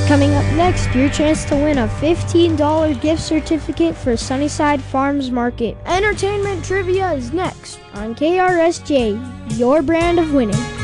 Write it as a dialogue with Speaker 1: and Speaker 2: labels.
Speaker 1: Coming up next, your chance to win a $15 gift certificate for Sunnyside Farms Market. Entertainment trivia is next on KRSJ, your brand of winning.